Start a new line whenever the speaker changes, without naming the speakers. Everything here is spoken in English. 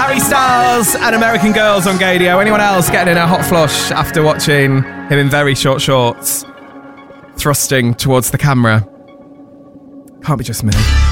Harry Styles and American Girls on Gadio. Anyone else getting in a hot flush after watching him in very short shorts, thrusting towards the camera? Can't be just me.